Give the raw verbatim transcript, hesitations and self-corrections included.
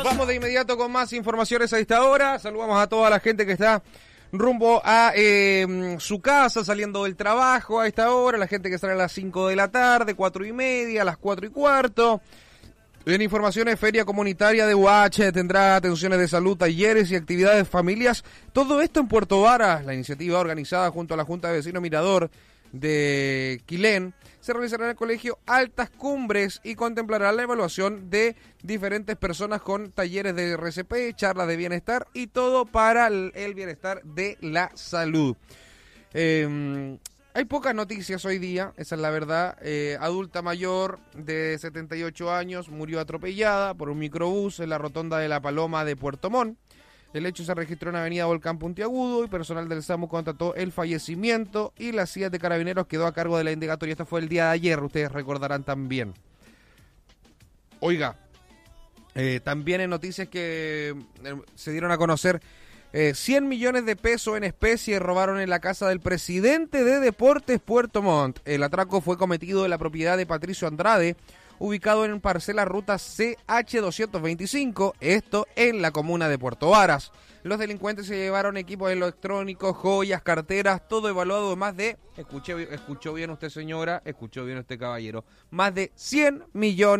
Vamos de inmediato con más informaciones a esta hora. Saludamos a toda la gente que está rumbo a eh, su casa, saliendo del trabajo a esta hora, la gente que sale a las cinco de la tarde, cuatro y media, a las cuatro y cuarto. En informaciones, Feria Comunitaria de Huache tendrá atenciones de salud, talleres y actividades de familias. Todo esto en Puerto Varas. La iniciativa organizada junto a la Junta de Vecinos Mirador de Quilén se realizará en el colegio Altas Cumbres y contemplará la evaluación de diferentes personas con talleres de R C P, charlas de bienestar y todo para el, el bienestar de la salud. Eh, hay pocas noticias hoy día, esa es la verdad. Eh, adulta mayor de setenta y ocho años murió atropellada por un microbús en la rotonda de La Paloma de Puerto Montt. El hecho se registró en Avenida Volcán Puntiagudo y personal del SAMU constató el fallecimiento y la C I A de Carabineros quedó a cargo de la indagatoria. Esto fue el día de ayer, ustedes recordarán también. Oiga, eh, también en noticias que eh, se dieron a conocer, eh, cien millones de pesos en especie robaron en la casa del presidente de Deportes Puerto Montt. El atraco fue cometido en la propiedad de Patricio Andrade, ubicado en parcela ruta C H doscientos veinticinco, esto en la comuna de Puerto Varas. Los delincuentes se llevaron equipos electrónicos, joyas, carteras, todo evaluado de más de, escuché, escuchó bien usted señora, escuchó bien usted caballero, más de cien millones